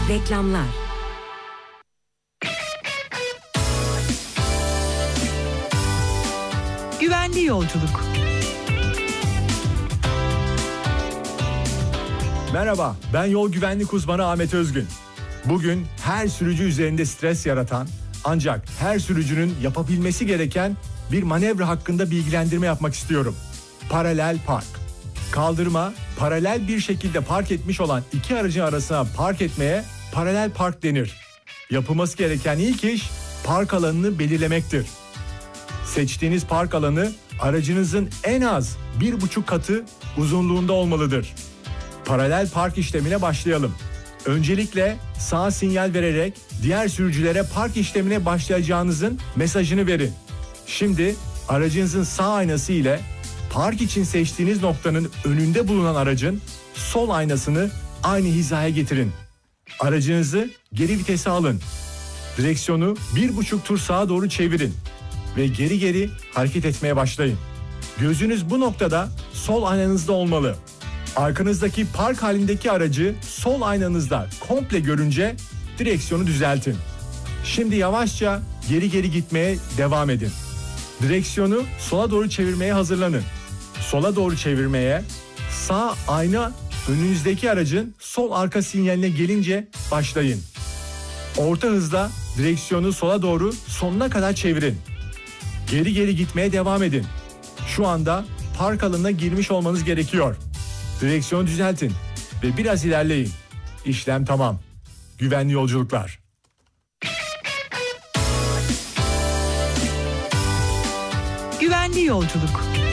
Reklamlar. Güvenli yolculuk. Merhaba, ben yol güvenlik uzmanı Ahmet Özgün. Bugün her sürücü üzerinde stres yaratan ancak her sürücünün yapabilmesi gereken bir manevra hakkında bilgilendirme yapmak istiyorum. Paralel park. Kaldırıma paralel bir şekilde park etmiş olan iki aracın arasına park etmeye paralel park denir. Yapılması gereken ilk iş park alanını belirlemektir. Seçtiğiniz park alanı aracınızın en az 1,5 katı uzunluğunda olmalıdır. Paralel park işlemine başlayalım. Öncelikle sağ sinyal vererek diğer sürücülere park işlemine başlayacağınızın mesajını verin. Şimdi aracınızın sağ aynası ile park için seçtiğiniz noktanın önünde bulunan aracın sol aynasını aynı hizaya getirin. Aracınızı geri vitese alın. Direksiyonu 1,5 tur sağa doğru çevirin ve geri geri hareket etmeye başlayın. Gözünüz bu noktada sol aynanızda olmalı. Arkanızdaki park halindeki aracı sol aynanızda komple görünce direksiyonu düzeltin. Şimdi yavaşça geri geri gitmeye devam edin. Direksiyonu sola doğru çevirmeye hazırlanın. Sola doğru çevirmeye, sağ ayna önünüzdeki aracın sol arka sinyaline gelince başlayın. Orta hızla direksiyonu sola doğru sonuna kadar çevirin. Geri geri gitmeye devam edin. Şu anda park alanına girmiş olmanız gerekiyor. Direksiyonu düzeltin ve biraz ilerleyin. İşlem tamam. Güvenli yolculuklar. Güvenli yolculuk.